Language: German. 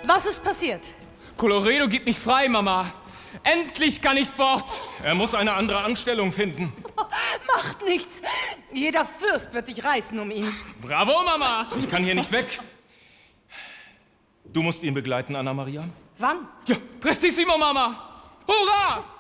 Was ist passiert? Colloredo gibt mich frei, Mama. Endlich kann ich fort. Er muss eine andere Anstellung finden. Macht nichts. Jeder Fürst wird sich reißen um ihn. Bravo, Mama. Ich kann hier nicht weg. Du musst ihn begleiten, Anna Maria. Wann? Ja, prestissimo, Mama. Hurra!